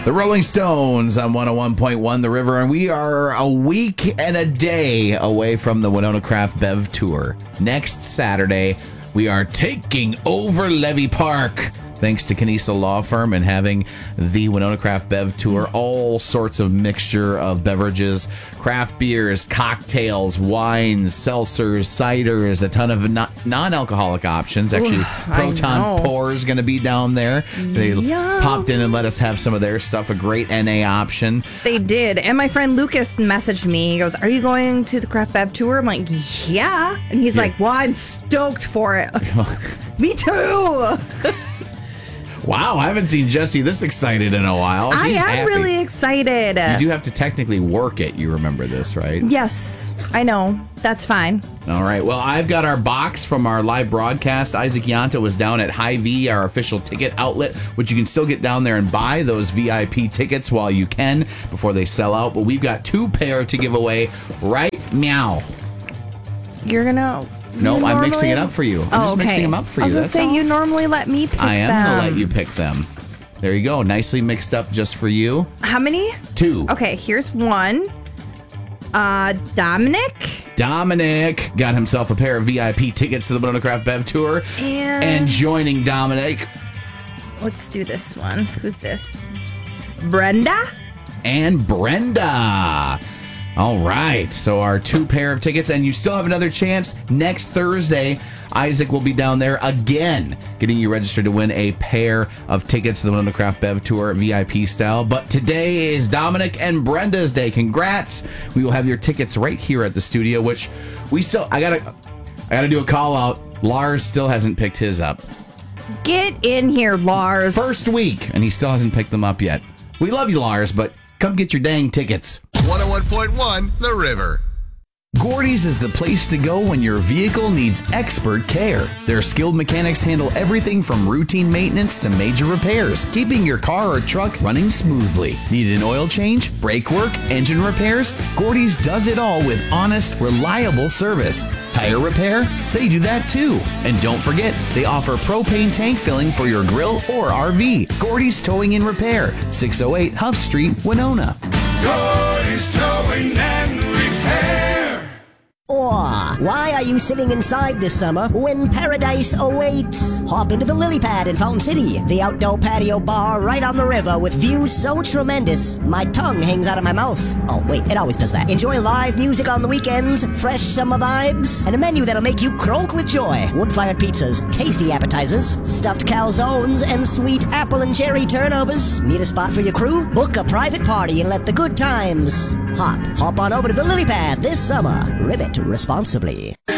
The Rolling Stones on 101.1 The River, and we are a week and a day away from the Winona Craft Bev Tour. Next Saturday, we are taking over Levy Park. Thanks to Canisa Law Firm and having the Winona Craft Bev Tour, all sorts of mixture of beverages, craft beers, cocktails, wines, seltzers, ciders, a ton of non-alcoholic options. Actually, Proton Pour is going to be down there. They popped in and let us have some of their stuff, a great NA option. They did. And my friend Lucas messaged me. He goes, "Are you going to the Craft Bev Tour?" I'm like, "Yeah." And he's like, "Well, I'm stoked for it." Me too. Wow, I haven't seen Jesse this excited in a while. She's I am happy. really excited. You do have to technically work it. You remember this, right? Yes, I know. That's fine. All right. Well, I've got our box from our live broadcast. Isaac Yanta was down at Hy-Vee, our official ticket outlet, which you can still get down there and buy those VIP tickets while you can before they sell out. But we've got 2 pair to give away right meow. You're going to... No, I'm mixing it up for you. I'm just mixing them up for you. I was going to say, you normally let me pick them. I am going to let you pick them. There you go. Nicely mixed up just for you. How many? 2. Okay, here's 1. Dominic got himself a pair of VIP tickets to the Winona Craft Bev Tour. And joining Dominic. Let's do this one. Who's this? Brenda. And Brenda. All right, so our 2 pair of tickets, and you still have another chance. Next Thursday, Isaac will be down there again, getting you registered to win a pair of tickets to the Winona Craft Bev Tour VIP style. But today is Dominic and Brenda's day. Congrats. We will have your tickets right here at the studio, which we still, I gotta do a call out. Lars still hasn't picked his up. Get in here, Lars. First week, and he still hasn't picked them up yet. We love you, Lars, but come get your dang tickets. 101.1 The River. Gordy's is the place to go when your vehicle needs expert care. Their skilled mechanics handle everything from routine maintenance to major repairs, keeping your car or truck running smoothly. Need an oil change, brake work, engine repairs? Gordy's does it all with honest, reliable service. Tire repair? They do that too. And don't forget, they offer propane tank filling for your grill or RV. Gordy's Towing and Repair, 608 Huff Street, Winona. Gordy's Towing and Repair. Or, why are you sitting inside this summer when paradise awaits? Hop into the Lily Pad in Fountain City, the outdoor patio bar right on the river with views so tremendous, my tongue hangs out of my mouth. Oh, wait, it always does that. Enjoy live music on the weekends, fresh summer vibes, and a menu that'll make you croak with joy. Wood-fired pizzas, tasty appetizers, stuffed calzones, and sweet apple and cherry turnovers. Need a spot for your crew? Book a private party and let the good times hop on over to the Lily Pad this summer. Ribbit responsibly.